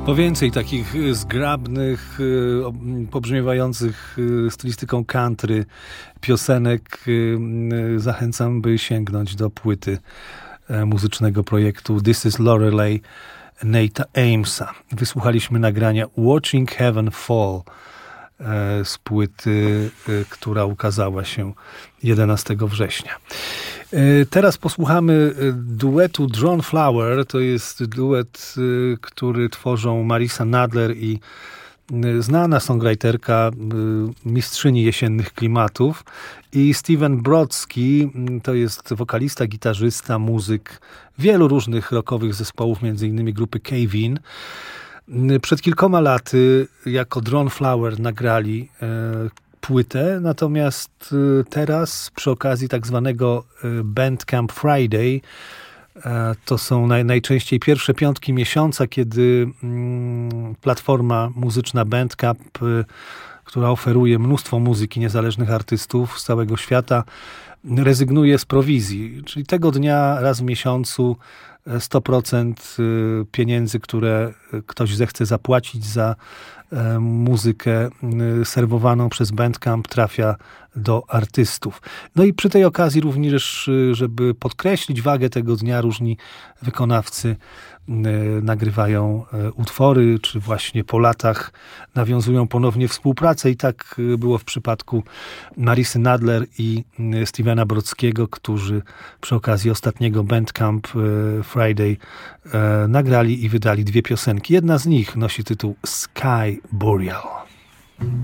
Po więcej takich zgrabnych, pobrzmiewających stylistyką country piosenek zachęcam, by sięgnąć do płyty muzycznego projektu This is Lorelei Nate'a Amesa. Wysłuchaliśmy nagrania Watching Heaven Fall z płyty, która ukazała się 11 września. Teraz posłuchamy duetu Drawn Flower. To jest duet, który tworzą Marisa Nadler i znana songwriterka, mistrzyni jesiennych klimatów, i Steven Brodski. To jest wokalista, gitarzysta, muzyk wielu różnych rockowych zespołów, między innymi grupy Cave-In. Przed kilkoma laty jako Drawn Flower nagrali płytę, natomiast teraz przy okazji tak zwanego Bandcamp Friday, to są najczęściej pierwsze piątki miesiąca, kiedy platforma muzyczna Bandcamp, która oferuje mnóstwo muzyki niezależnych artystów z całego świata, rezygnuje z prowizji. Czyli tego dnia raz w miesiącu 100% pieniędzy, które ktoś zechce zapłacić za muzykę serwowaną przez Bandcamp, trafia do artystów. No i przy tej okazji również, żeby podkreślić wagę tego dnia, różni wykonawcy nagrywają utwory, czy właśnie po latach nawiązują ponownie współpracę. I tak było w przypadku Marisy Nadler i Stevena Brodskiego, którzy przy okazji ostatniego Bandcamp Friday nagrali i wydali dwie piosenki. Jedna z nich nosi tytuł Sky Boreal.